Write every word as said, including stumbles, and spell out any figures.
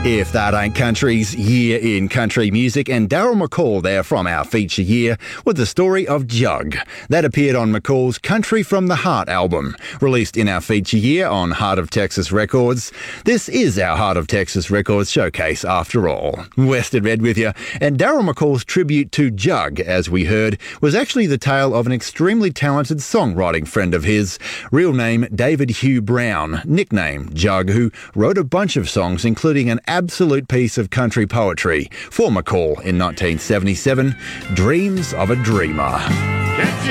If that ain't country's year in country music, and Daryl McCall there from our feature year with the story of Jug. That appeared on McCall's Country from the Heart album, released in our feature year on Heart of Texas Records. This is our Heart of Texas Records showcase after all. Western Red with you, and Daryl McCall's tribute to Jug, as we heard, was actually the tale of an extremely talented songwriting friend of his, real name David Hugh Brown, nickname Jug, who wrote a bunch of songs including an absolute piece of country poetry for McCall in nineteen seventy-seven, Dreams of a Dreamer.